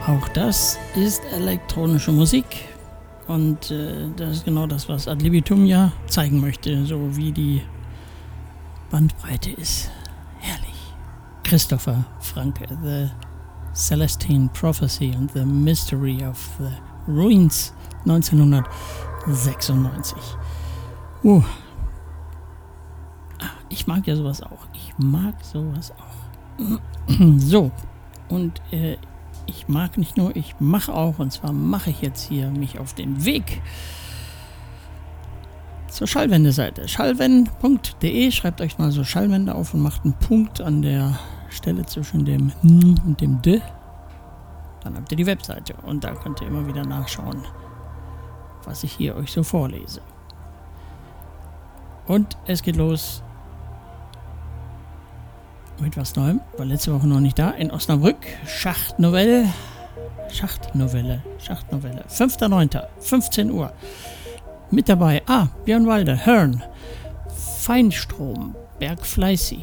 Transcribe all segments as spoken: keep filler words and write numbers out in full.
Auch das ist elektronische Musik und äh, das ist genau das, was Ad libitum ja zeigen möchte, so wie die Bandbreite ist. Herrlich. Christopher Franke, The Celestine Prophecy and the Mystery of the Ruins, neunzehnhundertsechsundneunzig. Uh. Ich mag ja sowas auch. Ich mag sowas auch. So, und äh, ich mag nicht nur, ich mache auch, und zwar mache ich jetzt hier mich auf den Weg zur Schallwende-Seite. schallwenden punkt de, schreibt euch mal so Schallwende auf und macht einen Punkt an der Stelle zwischen dem N und dem D. Dann habt ihr die Webseite und da könnt ihr immer wieder nachschauen, was ich hier euch so vorlese. Und es geht los mit was Neuem, war letzte Woche noch nicht da, in Osnabrück, Schachtnovelle, Schachtnovelle, Schachtnovelle, fünfter neunter, fünfzehn Uhr, mit dabei, ah, Björn Walde, Hearn, Feinstrom, Bergfleißig,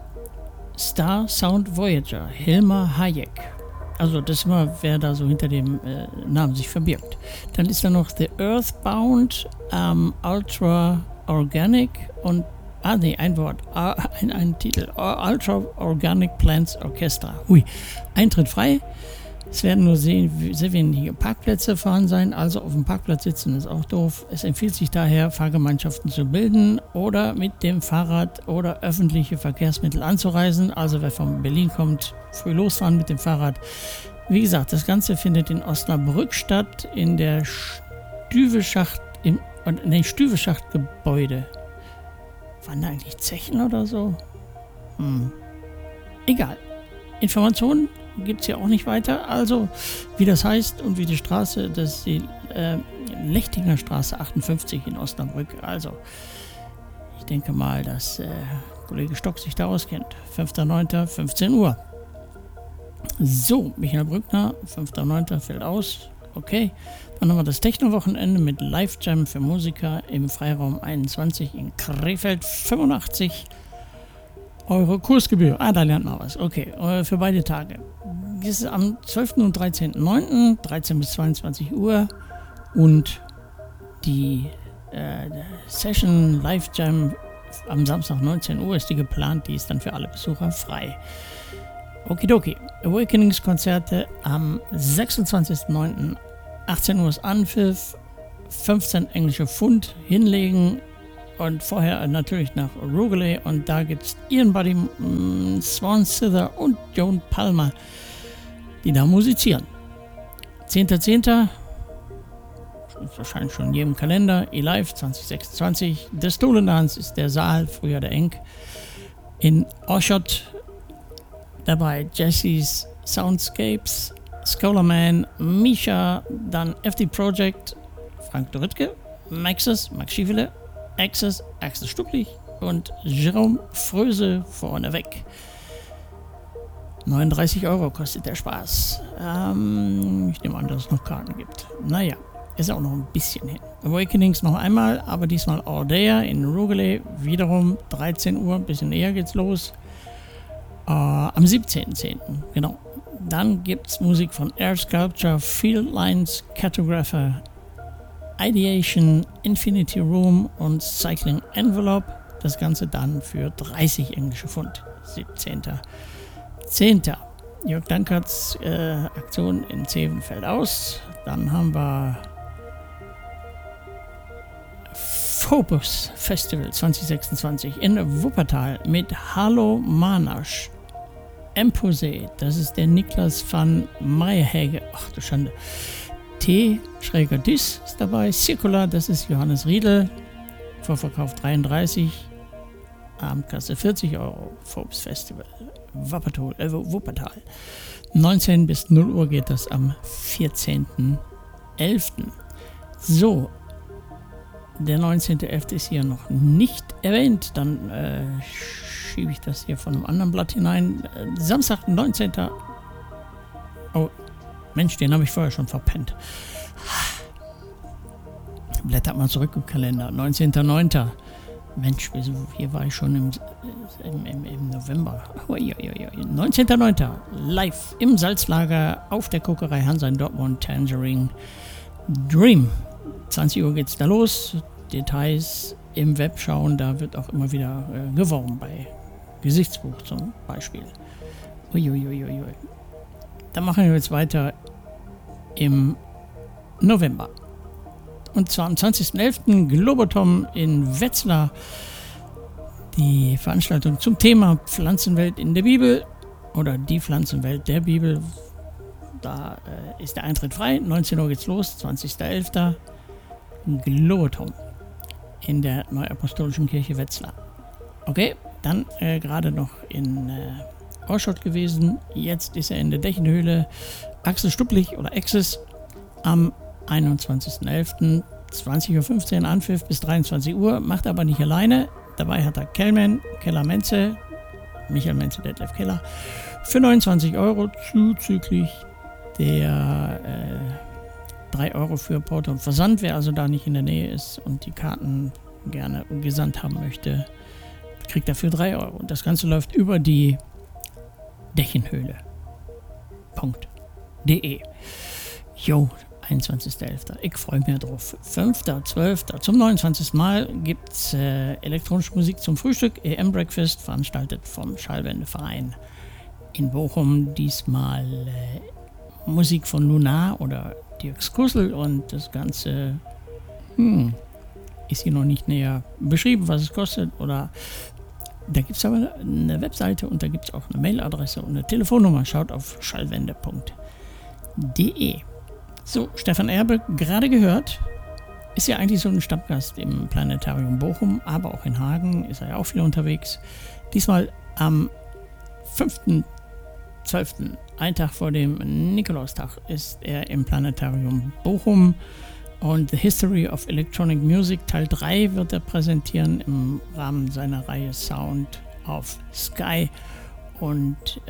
Star Sound Voyager, Hilmar Hayek, also das ist immer, wer da so hinter dem äh, Namen sich verbirgt. Dann ist da noch The Earthbound, ähm, Ultra Organic und Ah, nee, ein Wort, ah, ein, ein Titel. Ultra Organic Plants Orchestra. Hui, Eintritt frei. Es werden nur sehr, sehr wenige Parkplätze vorhanden sein, also auf dem Parkplatz sitzen ist auch doof. Es empfiehlt sich daher, Fahrgemeinschaften zu bilden oder mit dem Fahrrad oder öffentliche Verkehrsmittel anzureisen. Also wer von Berlin kommt, früh losfahren mit dem Fahrrad. Wie gesagt, das Ganze findet in Osnabrück statt, in der Stüveschacht, im, nee, Stüveschachtgebäude. Waren da eigentlich Zechen oder so? Hm. Egal. Informationen gibt es hier auch nicht weiter. Also, wie das heißt und wie die Straße, das ist die äh, Lechtinger Straße achtundfünfzig in Osnabrück. Also, ich denke mal, dass äh, Kollege Stock sich da auskennt. fünfter neunter, fünfzehn Uhr. So, Michael Brückner, fünfter neunter fällt aus. Okay. Dann haben wir das Techno-Wochenende mit Live-Jam für Musiker im Freiraum einundzwanzig in Krefeld. fünfundachtzig Euro Kursgebühr. Ah, da lernt man was. Okay, für beide Tage. Das ist am zwölften und dreizehnten neunten dreizehn bis zweiundzwanzig Uhr. Und die äh, Session Live-Jam am Samstag neunzehn Uhr ist die geplant. Die ist dann für alle Besucher frei. Okidoki. Awakenings-Konzerte am sechsundzwanzigsten neunten achtzehn Uhr ist Anpfiff, fünfzehn englische Pfund hinlegen und vorher natürlich nach Rugeley und da gibt's Ian Buddy, mm, Swan Sither und Joan Palmer, die da musizieren. zehnter zehnter ist wahrscheinlich schon in jedem Kalender, eLive zwanzig sechsundzwanzig, The Stolen Dance ist der Saal, früher der Enk, in Oshot, dabei Jesse's Soundscapes, Scholarman, Misha, dann F D Project, Frank Dorittke, Maxis, Max Schiefele, Access, Axel Stucklich und Jerome Fröse vorneweg. neununddreißig Euro kostet der Spaß. Ähm, ich nehme an, dass es noch Karten gibt. Naja, ist auch noch ein bisschen hin. Awakenings noch einmal, aber diesmal All Day in Rugeley, wiederum dreizehn Uhr, ein bisschen eher geht's los. Äh, am siebzehnten zehnten genau. Dann gibt es Musik von Air Sculpture, Field Lines, Cartographer, Ideation, Infinity Room und Cycling Envelope. Das Ganze dann für dreißig englische Pfund. siebzehnten zehnten Jörg Dankerts äh, Aktion in Zeven fällt aus. Dann haben wir Phobos Festival zwanzig sechsundzwanzig in Wuppertal mit Hallo Manasch. Empose, das ist der Niklas van Meyerhäge, ach du Schande. T. Schräger-Dis ist dabei. Circular, das ist Johannes Riedel. Vorverkauf dreiunddreißig. Abendkasse vierzig Euro. Phobos Festival. Wuppertal, äh, Wuppertal. neunzehn bis null Uhr geht das am vierzehnten elften So. Der neunzehnten elften ist hier noch nicht erwähnt. Dann äh, schiebe ich das hier von einem anderen Blatt hinein. Äh, Samstag, neunzehnten Oh, Mensch, den habe ich vorher schon verpennt. Blättert mal zurück im Kalender. neunzehnten neunten Mensch, hier war ich schon im, im, im, im November. neunzehnter neunter live im Salzlager auf der Kokerei Hansa in Dortmund, Tangerine Dream. zwanzig Uhr geht's da los. Details im Web schauen, da wird auch immer wieder äh, geworben bei Gesichtsbuch zum Beispiel. Uiuiuiui. Dann machen wir jetzt weiter im November. Und zwar am zwanzigsten elften Globotom in Wetzlar. Die Veranstaltung zum Thema Pflanzenwelt in der Bibel oder die Pflanzenwelt der Bibel. Da äh, ist der Eintritt frei. neunzehn Uhr geht's los, zwanzigsten elften Globotom in der Neuapostolischen Kirche Wetzlar. Okay, dann äh, gerade noch in äh, Orschot gewesen. Jetzt ist er in der Dächenhöhle Axel Stupplich oder Axis am einundzwanzigsten elften zwanzig Uhr fünfzehn Anpfiff bis dreiundzwanzig Uhr. Macht aber nicht alleine. Dabei hat er Kellman, Keller Menze, Michael Menze, Detlef Keller für neunundzwanzig Euro zuzüglich der äh, drei Euro für Porto und Versand. Wer also da nicht in der Nähe ist und die Karten gerne gesandt haben möchte, kriegt dafür drei Euro. Und das Ganze läuft über die Dächenhöhle punkt de. Jo, einundzwanzigsten elften Ich freue mich drauf. fünften zwölften Zum neunundzwanzigsten Mal gibt es äh, elektronische Musik zum Frühstück. E M Breakfast, veranstaltet vom Schallwendeverein in Bochum. Diesmal äh, Musik von Lunar oder Dirk Skussel und das Ganze hm, ist hier noch nicht näher beschrieben, was es kostet. Oder da gibt es aber eine Webseite und da gibt es auch eine Mailadresse und eine Telefonnummer. Schaut auf schallwende punkt de. So, Stefan Erbe, gerade gehört, ist ja eigentlich so ein Stammgast im Planetarium Bochum, aber auch in Hagen ist er ja auch viel unterwegs. Diesmal am fünften zwölften, ein Tag vor dem Nikolaustag, ist er im Planetarium Bochum und The History of Electronic Music Teil drei wird er präsentieren im Rahmen seiner Reihe Sound of Sky. Und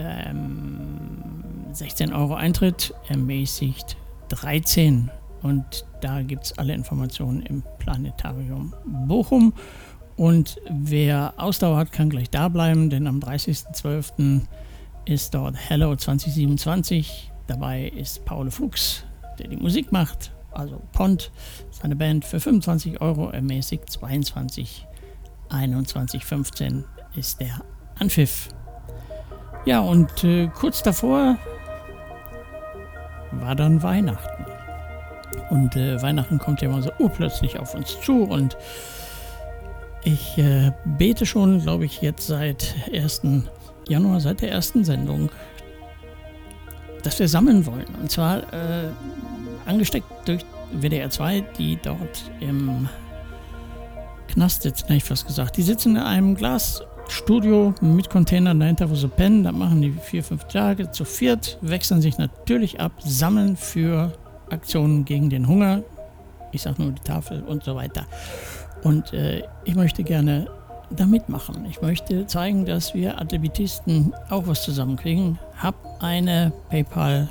ähm, sechzehn Euro Eintritt, ermäßigt dreizehn. Und da gibt es alle Informationen im Planetarium Bochum. Und wer Ausdauer hat, kann gleich da bleiben, denn am dreißigsten zwölften ist dort Hello zwanzig siebenundzwanzig. Dabei ist Paul Fuchs, der die Musik macht, also Pont, seine Band, für fünfundzwanzig Euro, ermäßigt zweiundzwanzig, einundzwanzig fünfzehn ist der Anpfiff. Ja, und äh, kurz davor war dann Weihnachten. Und äh, Weihnachten kommt ja immer so urplötzlich auf uns zu und ich äh, bete schon, glaube ich, jetzt seit ersten Januar, seit der ersten Sendung, dass wir sammeln wollen. Und zwar äh, angesteckt durch W D R zwei, die dort im Knast sitzen, hätte ich fast gesagt. Die sitzen in einem Glasstudio mit Containern dahinter, wo sie pennen. Da machen die vier, fünf Tage zu viert, wechseln sich natürlich ab, sammeln für Aktionen gegen den Hunger. Ich sage nur die Tafel und so weiter. Und äh, ich möchte gerne da mitmachen. Ich möchte zeigen, dass wir Adlibitisten auch was zusammenkriegen. Hab eine PayPal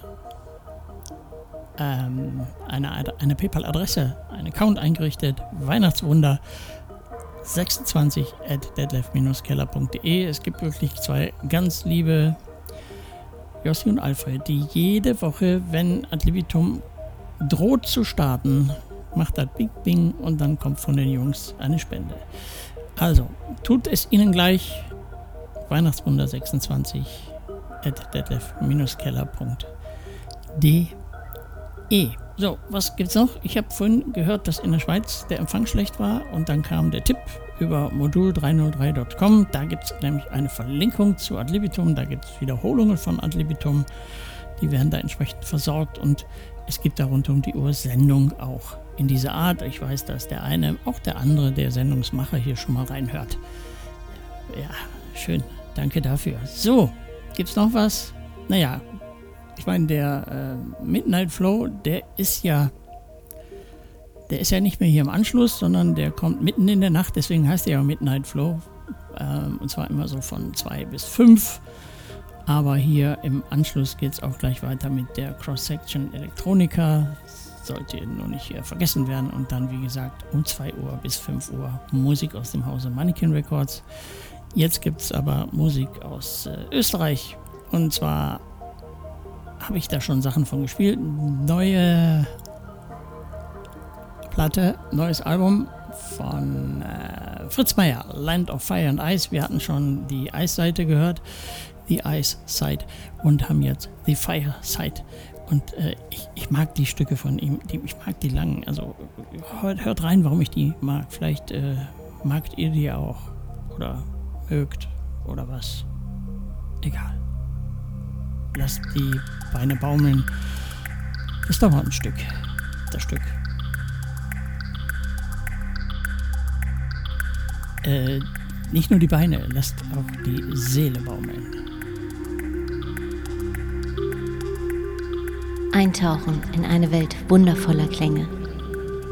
ähm, eine, eine PayPal-Adresse, einen Account eingerichtet, Weihnachtswunder sechsundzwanzig at detlef keller punkt de. Es gibt wirklich zwei ganz liebe Jossi und Alfred, die jede Woche, wenn Adlibitum droht zu starten, macht das Bing Bing und dann kommt von den Jungs eine Spende. Also, tut es ihnen gleich. Weihnachtswunder sechsundzwanzig at detlef keller punkt de. So, was gibt's noch? Ich habe vorhin gehört, dass in der Schweiz der Empfang schlecht war und dann kam der Tipp über modul dreihundertdrei punkt com. Da gibt es nämlich eine Verlinkung zu Adlibitum, da gibt es Wiederholungen von Adlibitum, die werden da entsprechend versorgt und es gibt da rund um die Uhr Sendung auch in dieser Art. Ich weiß, dass der eine, auch der andere, der Sendungsmacher hier schon mal reinhört. Ja, schön, danke dafür. So, gibt's noch was? Naja, ich meine, der äh, Midnight Flow, der ist ja der ist ja nicht mehr hier im Anschluss, sondern der kommt mitten in der Nacht, deswegen heißt er ja Midnight Flow. Ähm, und zwar immer so von zwei bis fünf. Aber hier im Anschluss geht es auch gleich weiter mit der Cross-Section Electronica. sollte nur nicht äh, vergessen werden. Und dann, wie gesagt, um zwei Uhr bis fünf Uhr Musik aus dem Hause Mannequin Records. Jetzt gibt es aber Musik aus äh, Österreich. Und zwar habe ich da schon Sachen von gespielt. Neue Platte, neues Album von äh, Fritz Meier, Land of Fire and Ice. Wir hatten schon die Ice-Seite gehört, die Ice-Side, und haben jetzt die Fire-Side. Und äh, ich, ich mag die Stücke von ihm, die, ich mag die langen. Also hört, hört rein, warum ich die mag. Vielleicht äh, magt ihr die auch oder mögt oder was. Egal. Lasst die Beine baumeln. Das dauert ein Stück, das Stück. Äh, nicht nur die Beine, lasst auch die Seele baumeln. Eintauchen in eine Welt wundervoller Klänge.